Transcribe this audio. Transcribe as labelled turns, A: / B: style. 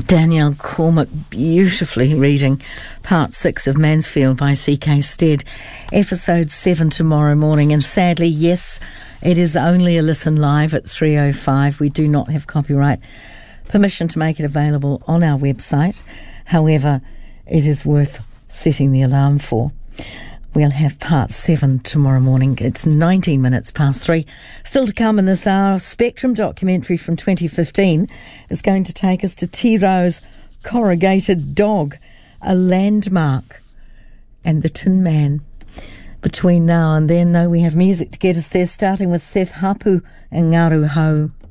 A: Danielle Cormack beautifully reading part 6 of Mansfield by C.K. Stead, episode 7 tomorrow morning. And sadly, yes, it is only a listen live at 3:05. We do not have copyright permission to make it available on our website. However, it is worth setting the alarm for. We'll have part 7 tomorrow morning. It's 19 minutes past 3. Still to come in this hour, Spectrum documentary from 2015 is going to take us to T. Rowe's Corrugated Dog, a landmark, and the Tin Man. Between now and then, though, we have music to get us there, starting with Seth Hapu and Ngaru Hau.